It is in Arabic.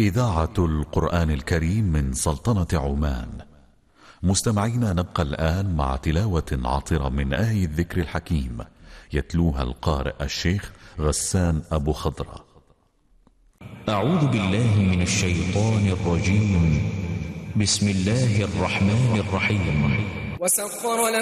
إذاعة القرآن الكريم من سلطنة عمان. مستمعينا، نبقى الآن مع تلاوة عطرة من آية الذكر الحكيم يتلوها القارئ الشيخ غسان أبو خضرة. أعوذ بالله من الشيطان الرجيم. بسم الله الرحمن الرحيم. وسخر